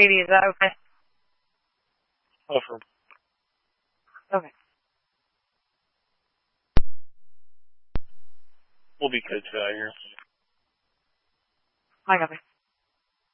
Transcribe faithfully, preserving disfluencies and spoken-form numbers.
Katie, is that okay? Offer. Okay. We'll be good to out here. I got it.